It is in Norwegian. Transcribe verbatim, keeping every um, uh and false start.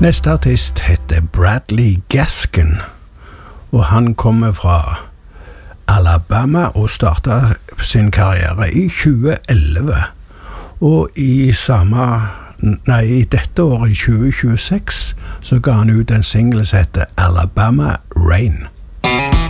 Neste artist heter Bradley Gaskin, og han kommer fra Alabama og startet sin karriere i tjue elleve. Og i samme, nei, i dette året, i tjue tjueseks, så ga han ut en single som heter Alabama Rain.